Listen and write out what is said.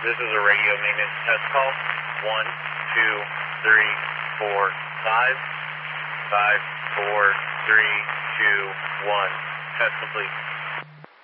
This is a radio maintenance test call. 1, 2, 3, 4, 5. 5, 4, 3, 2, 1. Test complete.